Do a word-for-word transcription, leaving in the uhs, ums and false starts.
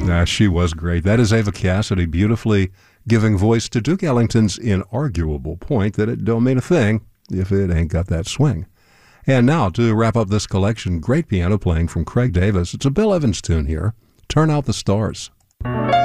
Ah, she was great. That is Ava Cassidy beautifully giving voice to Duke Ellington's inarguable point that it don't mean a thing if it ain't got that swing. And now, to wrap up this collection, great piano playing from Craig Davis. It's a Bill Evans tune here, Turn Out the Stars.